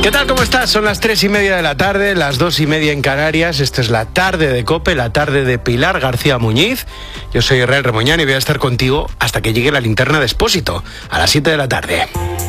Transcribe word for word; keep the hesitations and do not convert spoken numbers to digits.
¿Qué tal? ¿Cómo estás? Son las tres y media de la tarde, las dos y media en Canarias. Esta es la tarde de COPE, la tarde de Pilar García Muñiz. Yo soy Israel Remoñán y voy a estar contigo hasta que llegue la linterna de Expósito, a las siete de la tarde.